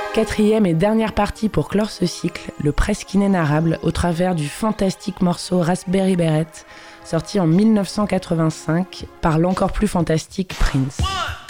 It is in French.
Quatrième et dernière partie pour clore ce cycle, le presque inénarrable au travers du fantastique morceau Raspberry Beret, sorti en 1985 par l'encore plus fantastique Prince.